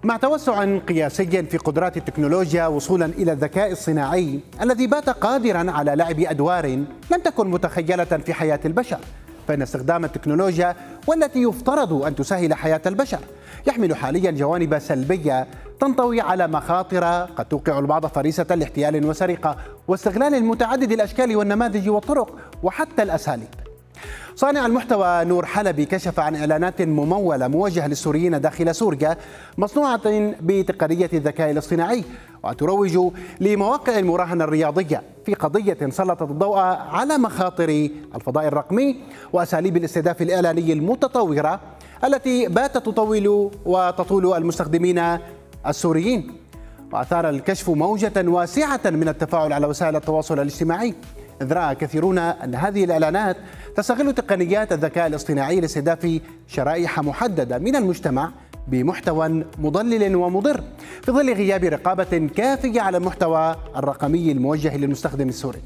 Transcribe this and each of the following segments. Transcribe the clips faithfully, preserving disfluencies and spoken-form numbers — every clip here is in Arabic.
مع توسع قياسي في قدرات التكنولوجيا وصولا إلى الذكاء الصناعي الذي بات قادرا على لعب أدوار لم تكن متخيلة في حياة البشر، فإن استخدام التكنولوجيا والتي يفترض أن تسهل حياة البشر يحمل حاليا جوانب سلبية تنطوي على مخاطر قد توقع البعض فريسة لاحتيال وسرقة واستغلال متعدد الأشكال والنماذج والطرق وحتى الأساليب. صانع المحتوى نور حلبي كشف عن إعلانات ممولة موجهة للسوريين داخل سوريا مصنوعة بتقنية الذكاء الاصطناعي وتروج لمواقع المراهنة الرياضية في قضية سلطت الضوء على مخاطر الفضاء الرقمي وأساليب الاستهداف الإعلاني المتطورة التي باتت تطول وتطول المستخدمين السوريين. وأثار الكشف موجة واسعة من التفاعل على وسائل التواصل الاجتماعي، إذ رأى كثيرون أن هذه الإعلانات تستغل تقنيات الذكاء الاصطناعي لاستهداف شرائح محددة من المجتمع بمحتوى مضلل ومضر في ظل غياب رقابة كافية على المحتوى الرقمي الموجه للمستخدم السوري.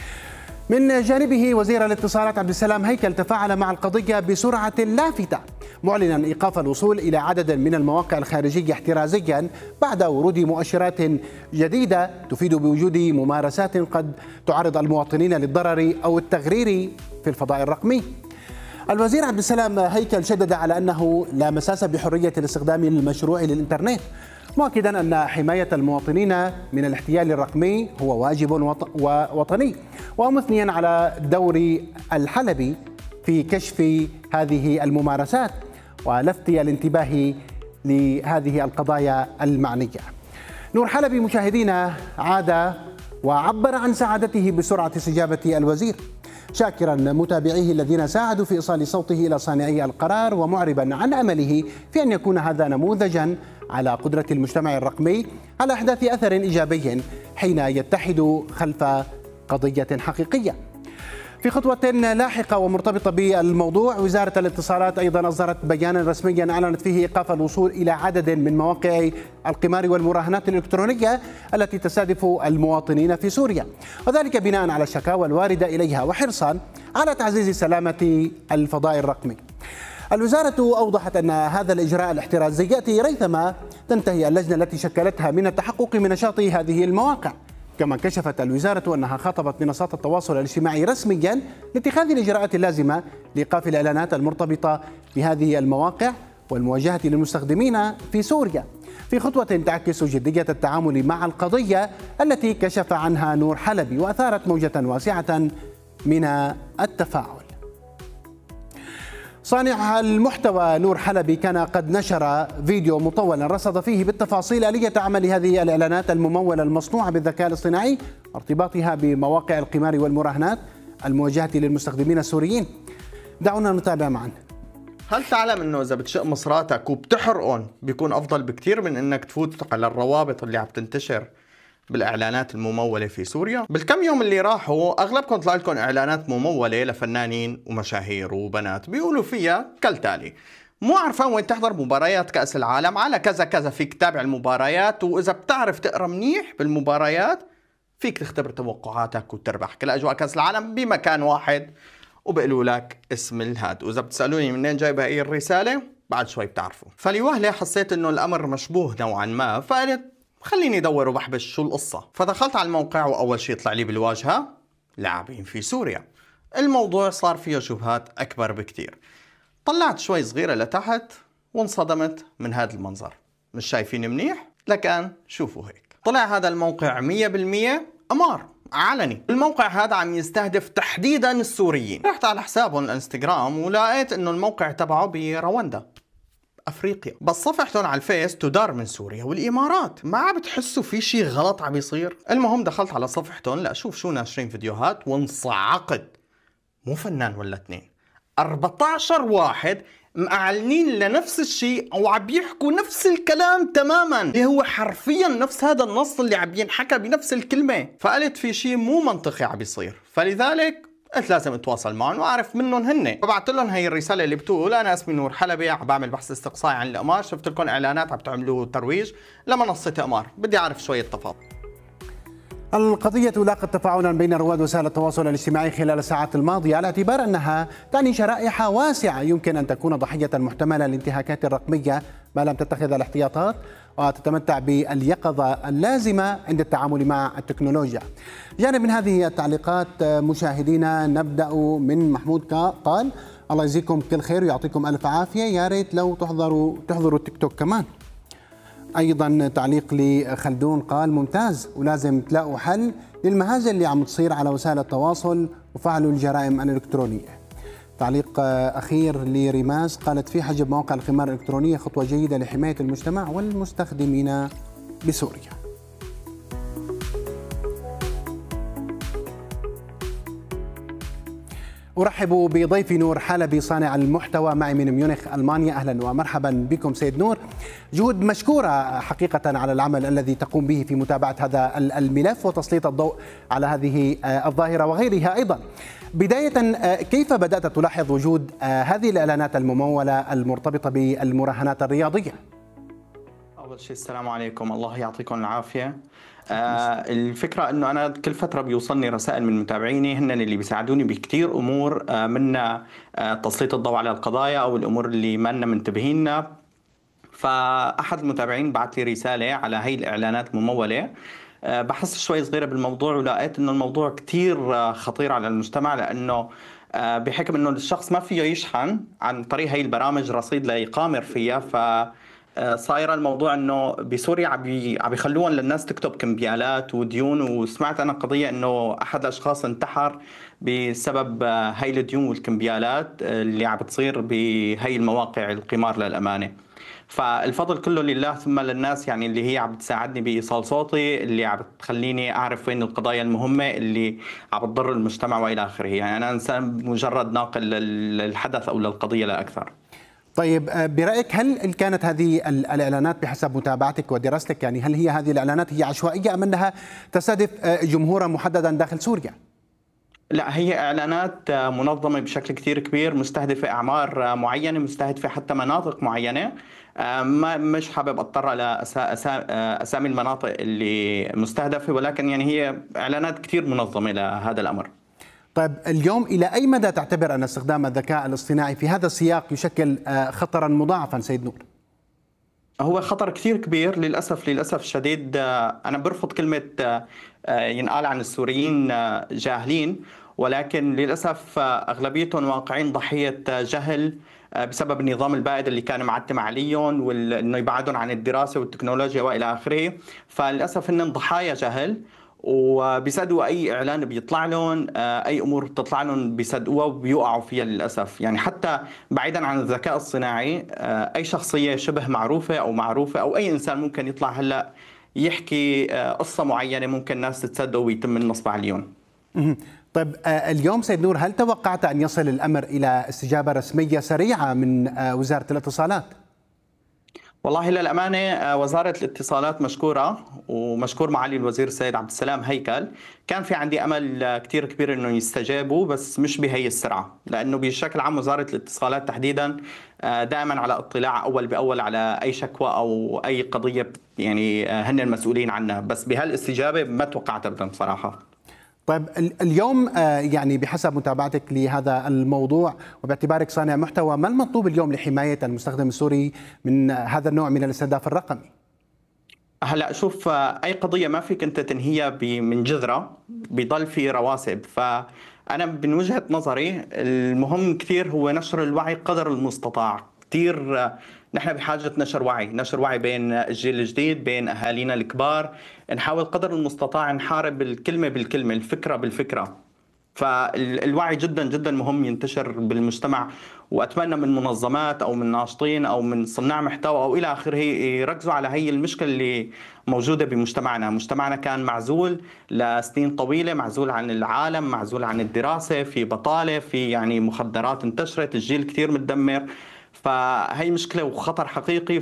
من جانبه وزير الاتصالات عبد السلام هيكل تفاعل مع القضية بسرعة لافتة، معلنا إيقاف الوصول إلى عدد من المواقع الخارجية احترازيا بعد ورود مؤشرات جديدة تفيد بوجود ممارسات قد تعرض المواطنين للضرر أو التغرير في الفضاء الرقمي. الوزير عبد السلام هيكل شدد على أنه لا مساس بحرية الاستخدام المشروع للإنترنت، مؤكدا أن حماية المواطنين من الاحتيال الرقمي هو واجب وطني، ومثنيا على دور الحلبي في كشف هذه الممارسات ولفت الانتباه لهذه القضايا المعنية. نور حلبي مشاهدينا عاد وعبر عن سعادته بسرعة استجابة الوزير، شاكرا متابعيه الذين ساعدوا في إيصال صوته إلى صانعي القرار ومعربا عن أمله في أن يكون هذا نموذجا على قدرة المجتمع الرقمي على إحداث أثر إيجابي حين يتحد خلف قضية حقيقية. في خطوة لاحقة ومرتبطة بالموضوع، وزارة الاتصالات أيضا أصدرت بيانا رسميا أعلنت فيه إيقاف الوصول إلى عدد من مواقع القمار والمراهنات الإلكترونية التي تستهدف المواطنين في سوريا، وذلك بناء على الشكاوى الواردة إليها وحرصا على تعزيز سلامة الفضاء الرقمي. الوزارة أوضحت أن هذا الإجراء الاحترازي يأتي ريثما تنتهي اللجنة التي شكلتها من التحقق من نشاط هذه المواقع. كما كشفت الوزارة أنها خاطبت منصات التواصل الاجتماعي رسميا لاتخاذ الإجراءات اللازمة لإيقاف الإعلانات المرتبطة بهذه المواقع والمواجهة للمستخدمين في سوريا، في خطوة تعكس جدية التعامل مع القضية التي كشف عنها نور حلبي وأثارت موجة واسعة من التفاعل. صانع المحتوى نور حلبي كان قد نشر فيديو مطولا رصد فيه بالتفاصيل آلية عمل هذه الإعلانات الممولة المصنوعة بالذكاء الاصطناعي، ارتباطها بمواقع القمار والمراهنات الموجهة للمستخدمين السوريين. دعونا نتابع معا. هل تعلم انه اذا بتشق مصراتك وبتحرقهم بيكون افضل بكتير من انك تفوت على الروابط اللي عم تنتشر بالاعلانات المموله في سوريا؟ بالكم يوم اللي راحوا اغلبكم طلع لكم اعلانات مموله لفنانين ومشاهير وبنات بيقولوا فيها كالتالي: مو عارفان وين تحضر مباريات كأس العالم، على كذا كذا فيك تتابع المباريات، واذا بتعرف تقرا منيح بالمباريات فيك تختبر توقعاتك وتربح كل اجواء كأس العالم بمكان واحد، وبقولوا لك اسم الهاد. واذا بتسالوني منين جايبه هي الرساله بعد شوي بتعرفوا. فلوهله حسيت انه الامر مشبوه نوعا ما، فقلت خليني ادور وبحبش شو القصه. فدخلت على الموقع واول شيء طلع لي بالواجهه لاعبين في سوريا. الموضوع صار فيه شبهات اكبر بكتير. طلعت شوي صغيره لتحت وانصدمت من هذا المنظر. مش شايفين منيح؟ لكن شوفوا هيك، طلع هذا الموقع مية بالمية قمار علني. الموقع هذا عم يستهدف تحديدا السوريين. رحت على حسابهم الانستغرام ولقيت انه الموقع تبعه برواندا افريقيا، بس صفحتهم على الفيس تدار من سوريا والامارات. ما عم بتحسوا في شيء غلط عم يصير؟ المهم دخلت على صفحتهم لاشوف شو ناشرين فيديوهات وانصعقت. مو فنان ولا اثنين، أربعة عشر واحد معلنين لنفس الشيء او عم يحكوا نفس الكلام تماما، اللي هو حرفيا نفس هذا النص اللي عم ينحكى بنفس الكلمه. فقلت في شيء مو منطقي عم يصير، فلذلك قلت لازم اتواصل معهم واعرف منهم هن. فبعثت لهم هي الرساله اللي بتقول: انا اسمي نور حلبي، عم بعمل بحث استقصائي عن القمار، شفت لكم اعلانات عم تعملوا ترويج لمنصه قمار، بدي اعرف شويه تفاصيل. القضية لاقت تفاعلا بين رواد وسائل التواصل الاجتماعي خلال الساعات الماضية، على اعتبار أنها تعني شرائح واسعة يمكن أن تكون ضحية محتملة للانتهاكات الرقمية ما لم تتخذ الاحتياطات وتتمتع باليقظة اللازمة عند التعامل مع التكنولوجيا. جانب من هذه التعليقات مشاهدينا نبدأ من محمود قال: الله يجزيكم كل خير ويعطيكم ألف عافية، يا ريت لو تحضروا تحضروا التيك توك كمان. أيضا تعليق لخلدون قال: ممتاز، ولازم تلاقوا حل للمهازل اللي عم تصير على وسائل التواصل وفعلوا الجرائم الإلكترونية. تعليق أخير لريماس قالت: في حجب مواقع القمار الإلكترونية خطوة جيدة لحماية المجتمع والمستخدمين بسوريا. أرحب بضيفي نور حلبي صانع المحتوى معي من ميونخ ألمانيا. أهلا ومرحبا بكم سيد نور. جهود مشكورة حقيقة على العمل الذي تقوم به في متابعة هذا الملف وتسليط الضوء على هذه الظاهرة وغيرها أيضا. بداية، كيف بدأت تلاحظ وجود هذه الإعلانات الممولة المرتبطة بالمراهنات الرياضية؟ أول شيء السلام عليكم، الله يعطيكم العافية. آه الفكرة أنه أنا كل فترة بيوصلني رسائل من متابعيني هن اللي بيساعدوني بكتير أمور، آه منا آه تسليط الضوء على القضايا أو الأمور اللي ما لنا منتبهينها. فأحد المتابعين بعث لي رسالة على هي الإعلانات الممولة. آه بحثت شوي صغيرة بالموضوع ولقيت أنه الموضوع كتير آه خطير على المجتمع، لأنه آه بحكم أنه الشخص ما فيه يشحن عن طريق هي البرامج رصيد ليقامر فيها. ف صايره الموضوع انه بسوريا عم عم بيخلوهم للناس تكتب كمبيالات وديون، وسمعت انا قضيه انه احد الاشخاص انتحر بسبب هاي الديون والكمبيالات اللي عم بتصير بهي المواقع القمار للامانه. فالفضل كله لله ثم للناس يعني اللي هي عم بتساعدني بايصال صوتي، اللي عم بتخليني اعرف وين القضايا المهمه اللي عم بتضر المجتمع والى اخره. يعني انا انسان مجرد ناقل للحدث او للقضيه لا اكثر. طيب، برأيك هل كانت هذه الإعلانات بحسب متابعتك ودراستك، يعني هل هي هذه الإعلانات هي عشوائية أم أنها تستهدف جمهورا محددا داخل سوريا؟ لا، هي إعلانات منظمة بشكل كتير كبير، مستهدفة أعمار معينة، مستهدفة حتى مناطق معينة. ما مش حابب أضطر على أسامي المناطق اللي مستهدفة، ولكن يعني هي إعلانات كتير منظمة لهذا الأمر. طيب، اليوم إلى أي مدى تعتبر أن استخدام الذكاء الاصطناعي في هذا السياق يشكل خطرا مضاعفا سيد نور؟ هو خطر كثير كبير للأسف للأسف الشديد. أنا برفض كلمة ينقال عن السوريين جاهلين، ولكن للأسف أغلبيتهم واقعين ضحية جهل بسبب النظام البائد اللي كان معتم عليهم، وإنه يبعدهم عن الدراسة والتكنولوجيا وإلى آخره. فللأسف إنهم ضحايا جهل، وبيصدقوا اي اعلان بيطلع لهم، اي امور بتطلع لهم بيصدقوها وبيوقعوا فيها للاسف. يعني حتى بعيدا عن الذكاء الصناعي، اي شخصيه شبه معروفه او معروفه او اي انسان ممكن يطلع هلا يحكي قصه معينه ممكن الناس تتصدق ويتم النصب عليهم. طيب، اليوم سيد نور، هل توقعت ان يصل الامر الى استجابه رسميه سريعه من وزاره الاتصالات؟ والله للأمانة وزارة الاتصالات مشكورة، ومشكور معالي الوزير السيد عبد السلام هيكل. كان في عندي أمل كتير كبير إنه يستجابوا، بس مش بهي السرعة، لأنه بشكل عام وزارة الاتصالات تحديدا دائما على اطلاع أول بأول على أي شكوى أو أي قضية، يعني هن المسؤولين عنها. بس بهالاستجابة ما توقعت أبدا بصراحة. طيب، اليوم يعني بحسب متابعتك لهذا الموضوع وباعتبارك صانع محتوى، ما المطلوب اليوم لحماية المستخدم السوري من هذا النوع من الاستهداف الرقمي؟ هلا شوف، اي قضيه ما فيك انت تنهيها من جذرها، بضل في رواسب. فانا من وجهه نظري المهم كثير هو نشر الوعي قدر المستطاع. كثير نحن بحاجه نشر وعي، نشر وعي بين الجيل الجديد، بين اهالينا الكبار. نحاول قدر المستطاع نحارب الكلمه بالكلمه، الفكره بالفكره. فالوعي جدا جدا مهم ينتشر بالمجتمع، واتمنى من منظمات او من ناشطين او من صناع محتوى او الى اخره يركزوا على هي المشكله اللي موجوده بمجتمعنا. مجتمعنا كان معزول لسنين طويله، معزول عن العالم، معزول عن الدراسه، في بطاله، في يعني مخدرات انتشرت، الجيل كثير متدمر. فهي مشكله وخطر حقيقي.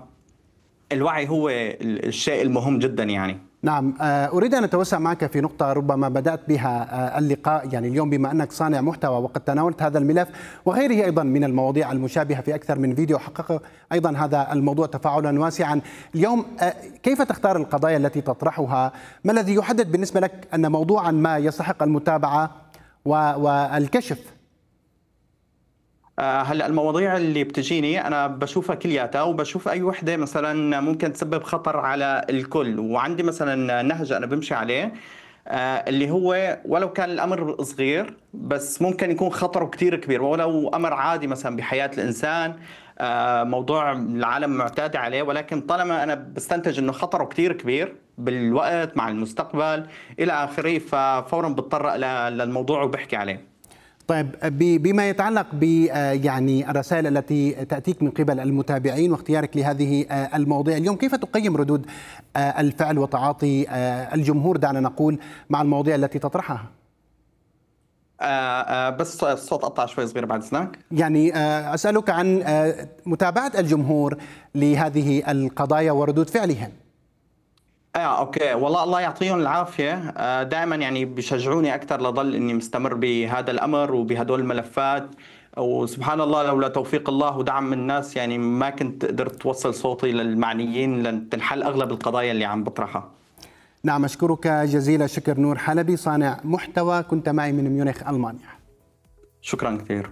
فالوعي هو الشيء المهم جدا يعني. نعم، أريد أن أتوسع معك في نقطة ربما بدأت بها اللقاء، يعني اليوم بما أنك صانع محتوى وقد تناولت هذا الملف وغيره أيضا من المواضيع المشابهة في أكثر من فيديو حقق أيضا هذا الموضوع تفاعلا واسعا. اليوم كيف تختار القضايا التي تطرحها؟ ما الذي يحدد بالنسبة لك أن موضوعا ما يستحق المتابعة والكشف؟ هلا المواضيع اللي بتجيني انا بشوفها كلياتها، وبشوف اي وحده مثلا ممكن تسبب خطر على الكل، وعندي مثلا نهج انا بمشي عليه اللي هو ولو كان الامر صغير بس ممكن يكون خطره كتير كبير، ولو امر عادي مثلا بحياه الانسان، موضوع العالم معتاد عليه، ولكن طالما انا بستنتج انه خطره كتير كبير بالوقت مع المستقبل الى اخره، ففورا بتطرق للموضوع وبحكي عليه. طيب، بما يتعلق ب يعني الرسائل التي تأتيك من قبل المتابعين واختيارك لهذه المواضيع اليوم، كيف تقيم ردود الفعل وتعاطي الجمهور، دعنا نقول، مع المواضيع التي تطرحها؟ آه آه بس الصوت قطع شوي صغير بعد إذنك. يعني آه أسألك عن آه متابعة الجمهور لهذه القضايا وردود فعلهم. اه اوكي، والله الله يعطيهم العافيه، آه دائما يعني بيشجعوني اكثر لضل اني مستمر بهذا الامر وبهدول الملفات، وسبحان الله لولا توفيق الله ودعم الناس يعني ما كنت قدرت توصل صوتي للمعنيين لتنحل اغلب القضايا اللي عم بطرحها. نعم، أشكرك جزيل الشكر نور حلبي، صانع محتوى، كنت معي من ميونخ ألمانيا. شكرا كثير.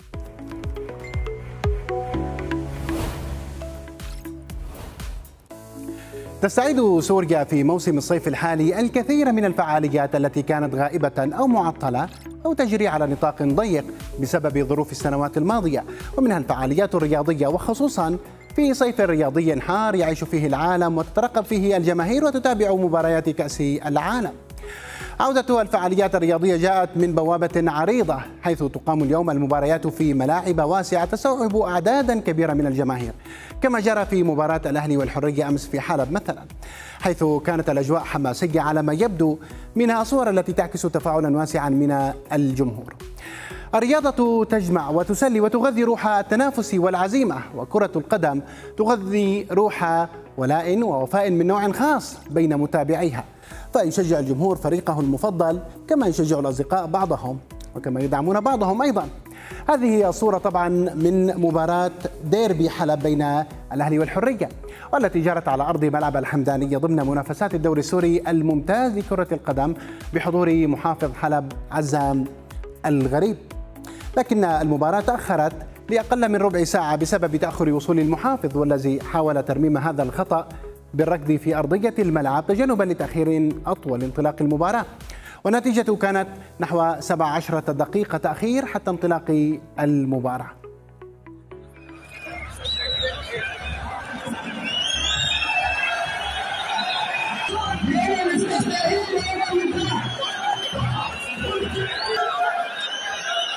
تستعيد سوريا في موسم الصيف الحالي الكثير من الفعاليات التي كانت غائبة أو معطلة أو تجري على نطاق ضيق بسبب ظروف السنوات الماضية، ومنها الفعاليات الرياضية، وخصوصا في صيف رياضي حار يعيش فيه العالم وتترقب فيه الجماهير وتتابع مباريات كأس العالم. عودة الفعاليات الرياضية جاءت من بوابة عريضة، حيث تقام اليوم المباريات في ملاعب واسعة تستوعب أعدادا كبيرة من الجماهير، كما جرى في مباراة الأهلي والحرية أمس في حلب مثلا، حيث كانت الأجواء حماسية على ما يبدو منها الصور التي تعكس تفاعلا واسعا من الجمهور. الرياضة تجمع وتسلي وتغذي روح التنافس والعزيمة، وكرة القدم تغذي روح ولاء ووفاء من نوع خاص بين متابعيها، فيشجع الجمهور فريقه المفضل كما يشجع الأصدقاء بعضهم وكما يدعمون بعضهم أيضا. هذه هي الصورة طبعا من مباراة ديربي حلب بين الأهلي والحرية، والتي جرت على أرض ملعب الحمدانية ضمن منافسات الدوري السوري الممتاز لكرة القدم بحضور محافظ حلب عزام الغريب. لكن المباراة تأخرت لأقل من ربع ساعة بسبب تأخر وصول المحافظ، والذي حاول ترميم هذا الخطأ بالركض في أرضية الملعب تجنبا لتأخير أطول انطلاق المباراة، والنتيجة كانت نحو سبع عشرة دقيقة تأخير حتى انطلاق المباراة.